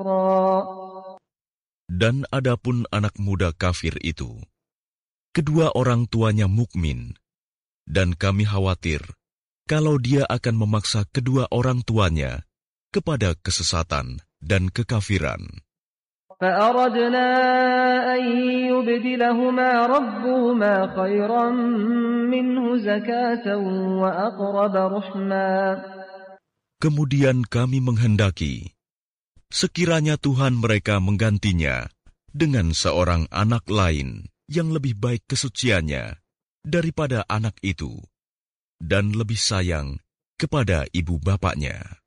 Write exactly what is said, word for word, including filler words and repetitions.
Dan adapun anak muda kafir itu, kedua orang tuanya mukmin, dan kami khawatir kalau dia akan memaksa kedua orang tuanya kepada kesesatan dan kekafiran. فأردنا أن يبدلهما ربهما خيرا منه زكاة وأقرب رحما. Kemudian kami menghendaki, sekiranya Tuhan mereka menggantinya dengan seorang anak lain yang lebih baik kesuciannya daripada anak itu, dan lebih sayang kepada ibu bapaknya.